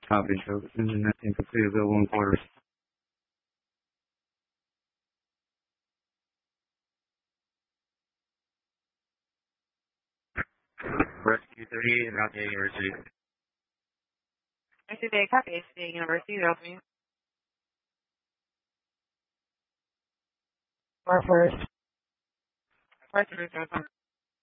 Copy. So engine 19 complete, available in quarters. Rescue 38 and Route University. Rescue Day, copy. State University, help me. Or first. First,